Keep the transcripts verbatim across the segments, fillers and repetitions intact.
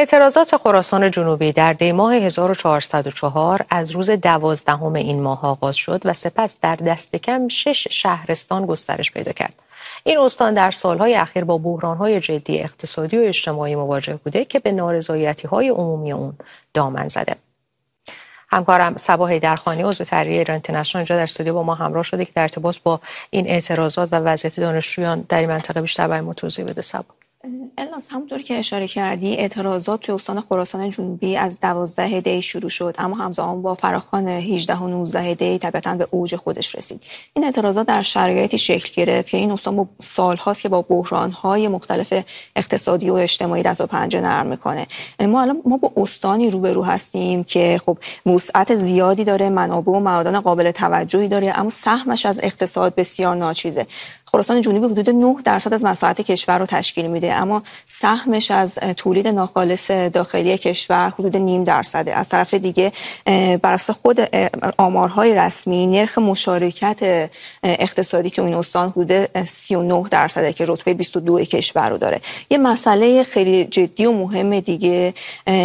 اعتراضات خراسان جنوبی در دی‌ماه هزار و چهارصد و چهار از روز دوازدهم این ماه آغاز شد و سپس در دست کم شش شهرستان گسترش پیدا کرد. این استان در سالهای اخیر با بحران‌های جدی اقتصادی و اجتماعی مواجه بوده که به نارضایتی‌های عمومی اون دامن زده. همکارم صبا حیدرخانی عضو تحریریه ایران اینترنشنال اینجا در استودیو با ما همراه شده که در ارتباط با این اعتراضات و وضعیت دانشجویان در این منطقه بیشتر برای ما توضیح بده. صبا. الناس، همونطور که اشاره کردی اعتراضات توی استان خراسان جنوبی از دوازده دی شروع شد، اما همزمان با فراخوان هجده و نوزده دی طبیعتاً به اوج خودش رسید. این اعتراضات در شرایطی شکل گرفت که این استان با سال‌هاست که با بحران‌های مختلف اقتصادی و اجتماعی دست و پنجه نرم می‌کنه. ما الان ما با استانی روبرو هستیم که خب وسعت زیادی داره، منابع و معادن قابل توجهی داره، اما سهمش از اقتصاد بسیار ناچیزه. خراسان جنوبی حدود نه درصد از مساحت کشور رو تشکیل میده، اما سهمش از تولید ناخالص داخلی کشور حدود نیم درصده. از طرف دیگه بر اساس خود آمارهای رسمی نرخ مشارکت اقتصادی تو این استان حدود سی و نه درصده که رتبه بیست و دو کشور رو داره. یه مسئله خیلی جدی و مهم دیگه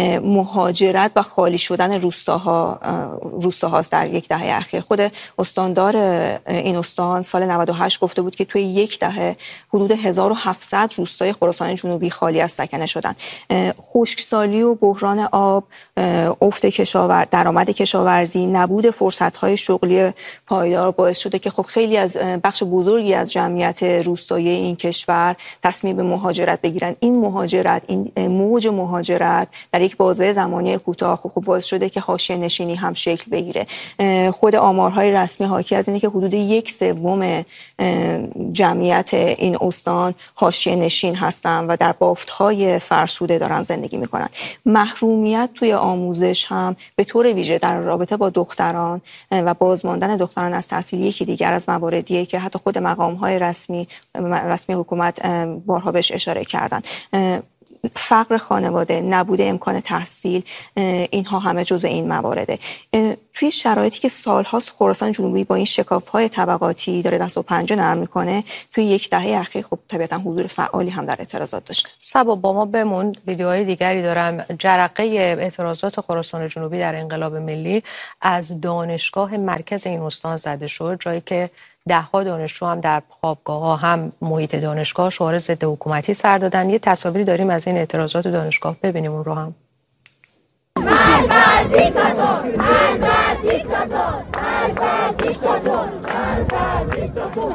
مهاجرت و خالی شدن روستاها روستاهاست در یک دهه اخیر. خود استاندار این استان سال نود و هشت گفته بود که توی یک دهه حدود هزار و هفتصد روستای خراسان جنوبی خالی از سکنه شدن. خشکسالی و بحران آب، افت کشاور درآمد کشاورزی، نبود فرصت‌های شغلی پایدار باعث شده که خب خیلی از بخش بزرگی از جمعیت روستایی این کشور تصمیم به مهاجرت بگیرن. این مهاجرت، این موج مهاجرت در یک بازه زمانی کوتاه خب باعث شده که حاشیه نشینی هم شکل بگیره. خود آمارهای رسمی حاکی از اینه که حدود یک سوم جمعیت این استان حاشیه نشین هستن و در بافت‌های فرسوده دارن زندگی میکنن. محرومیت توی آموزش هم به طور ویژه در رابطه با دختران و بازماندن دختران از تحصیل یکی دیگر از مواردیه که حتی خود مقام‌های رسمی رسمی حکومت بارها بهش اشاره کردن. فقر خانواده، نبوده امکان تحصیل، اینها همه جزء این موارده. توی شرایطی که سال‌هاست خراسان جنوبی با این شکاف‌های طبقاتی داره دست و پنجه نرم می‌کنه، توی یک دهه اخیر خب طبیعتاً حضور فعالی هم در اعتراضات داشته. صبا با ما بمون، ویدیوهای دیگری دارم. جرقه اعتراضات خراسان جنوبی در انقلاب ملی از دانشگاه مرکز این استان زده شد، جایی که ده‌ها دانشجو هم در خوابگاه‌ها هم محیط دانشگاه شعار ضد حکومتی سر دادن. یه تصاویری داریم از این اعتراضات دانشگاه، ببینیم اون رو هم. بر دیکتاتور، بر دیکتاتور، بر دیکتاتور، بر دیکتاتور.